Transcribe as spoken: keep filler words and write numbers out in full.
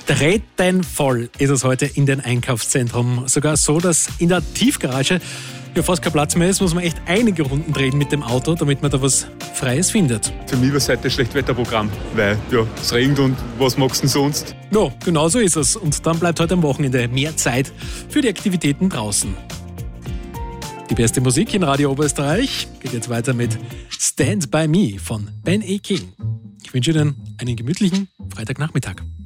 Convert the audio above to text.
Trettenvoll ist es heute in den Einkaufszentren. Sogar so, dass in der Tiefgarage ja fast kein Platz mehr ist, muss man echt einige Runden drehen mit dem Auto, damit man da was Freies findet. Für mich war es heute ein Schlechtwetterprogramm, weil ja, es regnet und was magst du denn sonst? Ja, genau so ist es. Und dann bleibt heute am Wochenende mehr Zeit für die Aktivitäten draußen. Die beste Musik in Radio Oberösterreich geht jetzt weiter mit Stand By Me von Ben E. King. Ich wünsche Ihnen einen gemütlichen Freitagnachmittag.